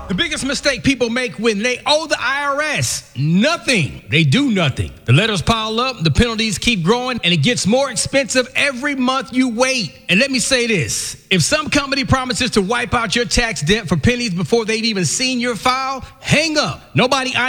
The biggest mistake people make when they owe the IRS, nothing. They do nothing. The letters pile up, the penalties keep growing, and it gets more expensive every month you wait. And let me say this, if some company promises to wipe out your tax debt for pennies before they've even seen your file, hang up. Nobody